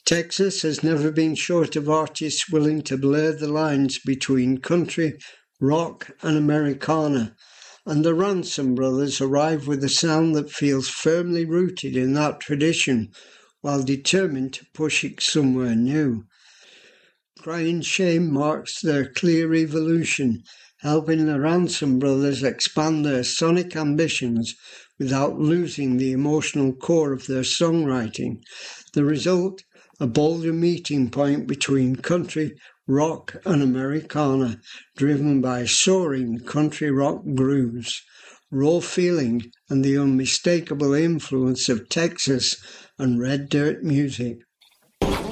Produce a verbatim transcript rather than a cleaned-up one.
Texas has never been short of artists willing to blur the lines between country, rock and Americana, and the Ransom Brothers arrive with a sound that feels firmly rooted in that tradition while determined to push it somewhere new. Crying Shame marks their clear evolution, helping the Ransom Brothers expand their sonic ambitions without losing the emotional core of their songwriting. The result, a bolder meeting point between country, rock and Americana, driven by soaring country rock grooves, raw feeling and the unmistakable influence of Texas and red dirt music.